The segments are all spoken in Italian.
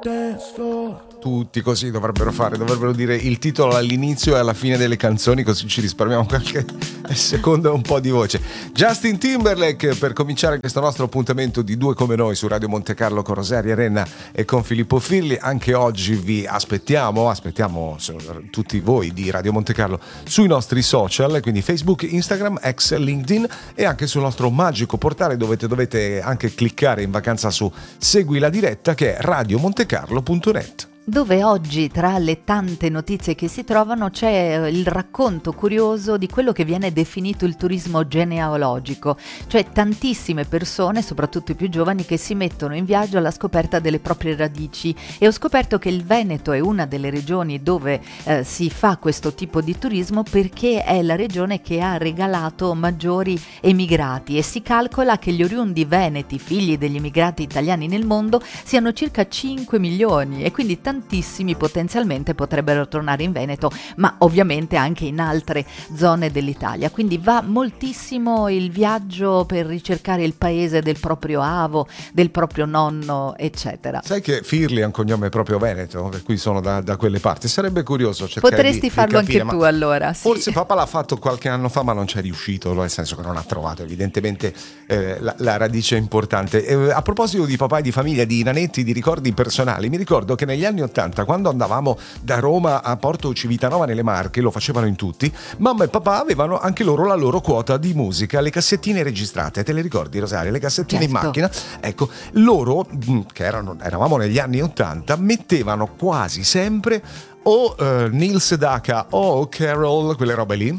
Tutti così dovrebbero fare, dovrebbero dire il titolo all'inizio e alla fine delle canzoni, così ci risparmiamo qualche secondo e un po' di voce. Justin Timberlake per cominciare questo nostro appuntamento di Due come noi su Radio Monte Carlo con Rosaria Renna e con Filippo Firli. Anche oggi vi aspettiamo tutti voi di Radio Monte Carlo sui nostri social, quindi Facebook, Instagram, ex LinkedIn, e anche sul nostro magico portale dove dovete anche cliccare in vacanza su Segui la diretta, che è radiomontecarlo.net. Dove oggi, tra le tante notizie che si trovano, c'è il racconto curioso di quello che viene definito il turismo genealogico, cioè tantissime persone, soprattutto i più giovani, che si mettono in viaggio alla scoperta delle proprie radici, e ho scoperto che il Veneto è una delle regioni dove si fa questo tipo di turismo, perché è la regione che ha regalato maggiori emigrati, e si calcola che gli oriundi veneti, figli degli immigrati italiani nel mondo, siano circa 5 milioni, e quindi tantissimi potenzialmente potrebbero tornare in Veneto, ma ovviamente anche in altre zone dell'Italia. Quindi va moltissimo il viaggio per ricercare il paese del proprio avo, del proprio nonno, eccetera. Sai che Firli ha un cognome proprio veneto, per cui sono da quelle parti. Sarebbe curioso cercare Potresti farlo di capire, anche tu, allora. Sì. Forse papà l'ha fatto qualche anno fa, ma non ci è riuscito, nel senso che non ha trovato evidentemente la radice importante. A proposito di papà e di famiglia, di nanetti, di ricordi personali, mi ricordo che negli anni 80, quando andavamo da Roma a Porto Civitanova nelle Marche, lo facevano in tutti, mamma e papà avevano anche loro la loro quota di musica, le cassettine registrate, te le ricordi, Rosaria? Le cassettine certo. in macchina, ecco, loro che eravamo negli anni 80, mettevano quasi sempre o Neil Sedaka o Carol, quelle robe lì,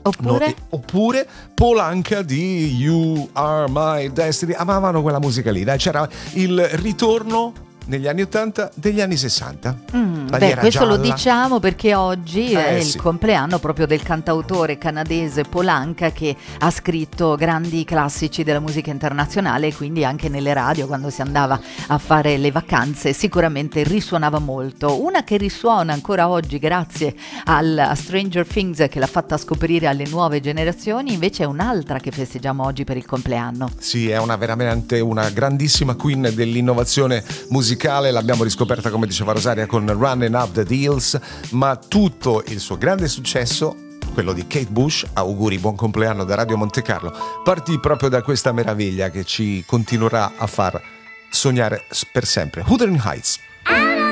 oppure Polanca di You Are My Destiny. Amavano quella musica lì, dai, c'era il ritorno negli anni 80 degli anni 60. Questo gialla. lo diciamo perché oggi è sì. il compleanno proprio del cantautore canadese Polanca, che ha scritto grandi classici della musica internazionale, e quindi anche nelle radio, quando si andava a fare le vacanze, sicuramente risuonava molto. Una che risuona ancora oggi grazie a Stranger Things, che l'ha fatta scoprire alle nuove generazioni, invece è un'altra che festeggiamo oggi per il compleanno. Sì, è veramente una grandissima queen dell'innovazione musicale. L'abbiamo riscoperta, come diceva Rosaria, con Running Up the Hills, ma tutto il suo grande successo, quello di Kate Bush, auguri, buon compleanno da Radio Monte Carlo, partì proprio da questa meraviglia che ci continuerà a far sognare per sempre. Wuthering Heights.